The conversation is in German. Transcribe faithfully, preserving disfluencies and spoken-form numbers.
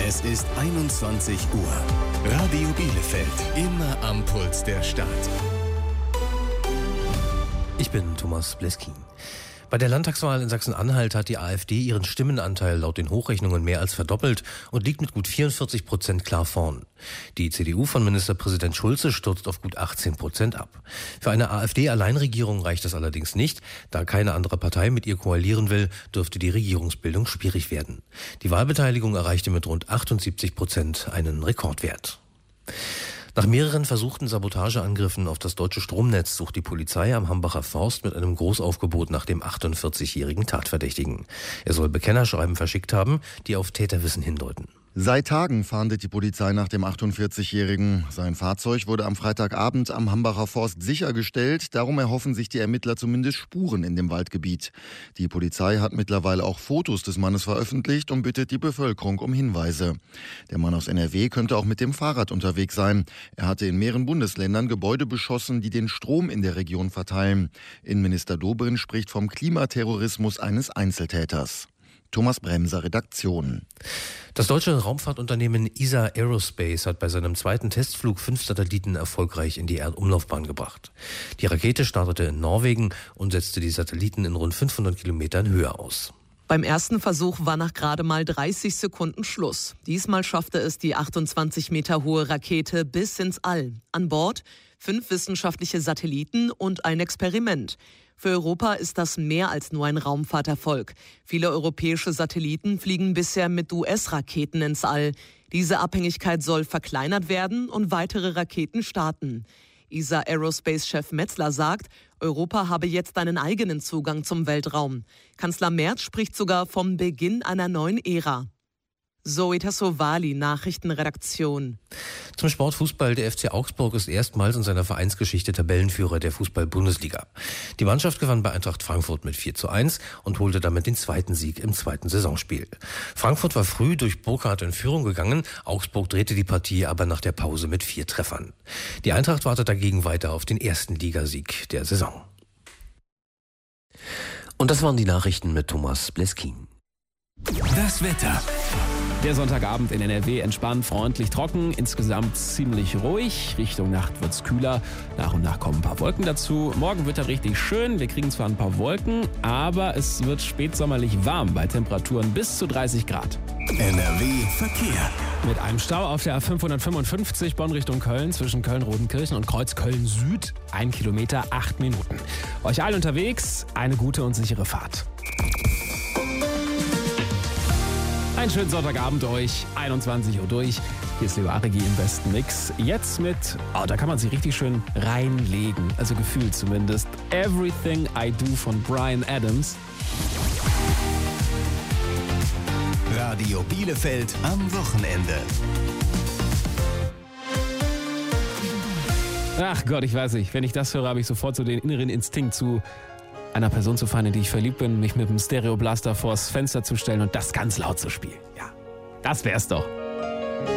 Es ist einundzwanzig Uhr. Radio Bielefeld, immer am Puls der Stadt. Ich bin Thomas Bleskin. Bei der Landtagswahl in Sachsen-Anhalt hat die AfD ihren Stimmenanteil laut den Hochrechnungen mehr als verdoppelt und liegt mit gut vierundvierzig Prozent klar vorn. Die C D U von Ministerpräsident Schulze stürzt auf gut achtzehn Prozent ab. Für eine AfD-Alleinregierung reicht das allerdings nicht. Da keine andere Partei mit ihr koalieren will, dürfte die Regierungsbildung schwierig werden. Die Wahlbeteiligung erreichte mit rund achtundsiebzig Prozent einen Rekordwert. Nach mehreren versuchten Sabotageangriffen auf das deutsche Stromnetz sucht die Polizei am Hambacher Forst mit einem Großaufgebot nach dem achtundvierzigjährigen Tatverdächtigen. Er soll Bekennerschreiben verschickt haben, die auf Täterwissen hindeuten. Seit Tagen fahndet die Polizei nach dem achtundvierzigjährigen. Sein Fahrzeug wurde am Freitagabend am Hambacher Forst sichergestellt. Darum erhoffen sich die Ermittler zumindest Spuren in dem Waldgebiet. Die Polizei hat mittlerweile auch Fotos des Mannes veröffentlicht und bittet die Bevölkerung um Hinweise. Der Mann aus N R W könnte auch mit dem Fahrrad unterwegs sein. Er hatte in mehreren Bundesländern Gebäude beschossen, die den Strom in der Region verteilen. Innenminister Dobrindt spricht vom Klimaterrorismus eines Einzeltäters. Thomas Bremser, Redaktion. Das deutsche Raumfahrtunternehmen E S A Aerospace hat bei seinem zweiten Testflug fünf Satelliten erfolgreich in die Erdumlaufbahn gebracht. Die Rakete startete in Norwegen und setzte die Satelliten in rund fünfhundert Kilometern Höhe aus. Beim ersten Versuch war nach gerade mal dreißig Sekunden Schluss. Diesmal schaffte es die achtundzwanzig Meter hohe Rakete bis ins All. An Bord fünf wissenschaftliche Satelliten und ein Experiment. Für Europa ist das mehr als nur ein Raumfahrterfolg. Viele europäische Satelliten fliegen bisher mit U S-Raketen ins All. Diese Abhängigkeit soll verkleinert werden und weitere Raketen starten. E S A Aerospace-Chef Metzler sagt, Europa habe jetzt einen eigenen Zugang zum Weltraum. Kanzler Merz spricht sogar vom Beginn einer neuen Ära. Zoe Tassovali, Nachrichtenredaktion. Zum Sportfußball. Der F C Augsburg ist erstmals in seiner Vereinsgeschichte Tabellenführer der Fußball-Bundesliga. Die Mannschaft gewann bei Eintracht Frankfurt mit vier zu eins und holte damit den zweiten Sieg im zweiten Saisonspiel. Frankfurt war früh durch Burkhardt in Führung gegangen. Augsburg drehte die Partie aber nach der Pause mit vier Treffern. Die Eintracht wartet dagegen weiter auf den ersten Ligasieg der Saison. Und das waren die Nachrichten mit Thomas Bleskin. Das Wetter. Der Sonntagabend in N R W entspannt, freundlich, trocken, insgesamt ziemlich ruhig. Richtung Nacht wird's kühler, nach und nach kommen ein paar Wolken dazu. Morgen wird er richtig schön, wir kriegen zwar ein paar Wolken, aber es wird spätsommerlich warm bei Temperaturen bis zu dreißig Grad. N R W Verkehr. Mit einem Stau auf der A fünfhundertfünfundfünfzig Bonn Richtung Köln zwischen Köln-Rodenkirchen und Kreuz Köln-Süd. Ein Kilometer, acht Minuten. Euch allen unterwegs, eine gute und sichere Fahrt. Einen schönen Sonntagabend euch, einundzwanzig Uhr durch. Hier ist Leo Aregi im besten Mix. Jetzt mit, oh, da kann man sich richtig schön reinlegen, also gefühlt zumindest. Everything I Do von Bryan Adams. Radio Bielefeld am Wochenende. Ach Gott, ich weiß nicht. Wenn ich das höre, habe ich sofort so den inneren Instinkt zu einer Person zu fahren, in die ich verliebt bin, mich mit dem Stereoblaster vors Fenster zu stellen und das ganz laut zu spielen. Ja, das wär's doch.